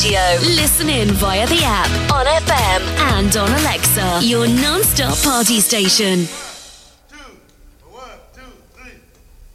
Radio. Listen in via the app, on FM, and on Alexa. Your non-stop party station.